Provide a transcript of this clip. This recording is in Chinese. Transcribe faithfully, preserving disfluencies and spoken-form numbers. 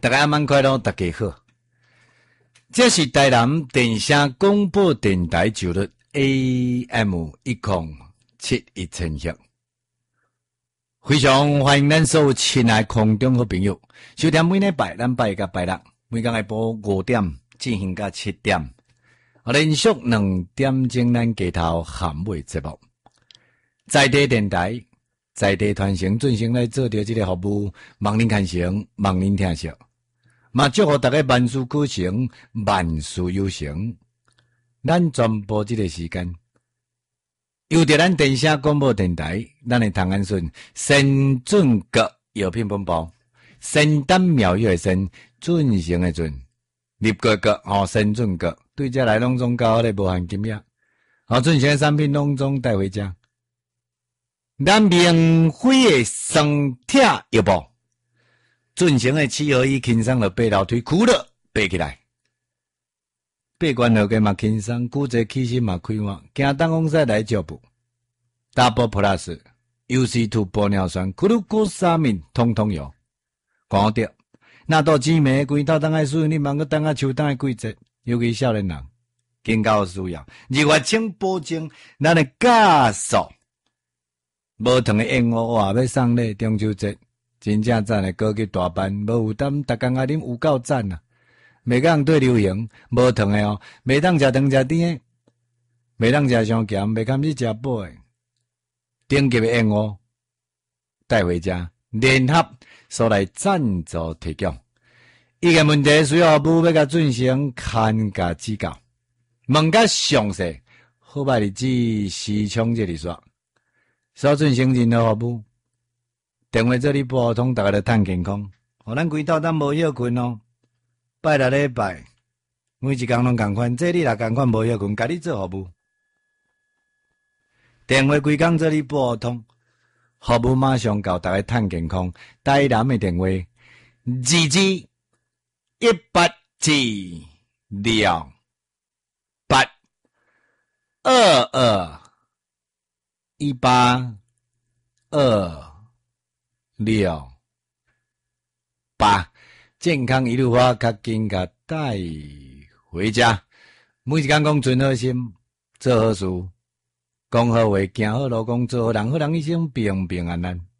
大家晚快乐，大家好。这是台南电声广播电台九日 A M 一零七一千赫，非常欢迎咱所有亲爱空中好朋友收听每礼拜咱拜甲拜六每天下晡五点进行到七点，连续两点钟咱街头含尾节目，在地电台。在地传承进行来做着这个服务，望您看成，望您听惜，嘛祝福大家万事可成，万事有成。咱全部这个时间，由着咱电声广播电台，咱的唐安顺先准阁药品本部，仙丹妙药的仙，准成的准，立国阁哦，先准阁，对这来拢总交咧无含金额，哦，准成的产品拢总带回家。咱免费的双铁药包，准成的七合一轻松了爬楼梯，苦了爬起来，爬关后个嘛轻松，骨节气息嘛开换，行东风赛来脚步。Double Plus U C 二 玻尿酸，苦鲁古沙敏，通通有。讲到那到姊妹规套当爱使用，你茫个当啊秋冬的季节，尤其少年人，更加有需要。日月清保证咱的加速。无糖的燕窝哇，要送礼中秋节，真正赞的高级大班，无负担，逐工爱啉有够赞啊！每个人对流行，无糖的哦，袂当食糖食甜的，袂当食伤咸，袂堪去食补的，顶级的燕窝带回家，联合所来赞助提供。伊个问题需要服务要甲进行看甲指教，问甲详细，好歹日子时冲这里说。所进行任何服务，电话这里拨合通，大家来探健康。互咱规套咱无休困哦，拜六礼拜，每一工拢共款，这里若共款无休困，甲你做服务。电话规工这里拨合通，服务马上到，大家探健康。台南的电话：二二一八七六八二二。一八二六八，健康一路花，较紧甲带回家。每一工讲存好心，做好事，讲好话，行好路，讲做好人，好人一生平平安安。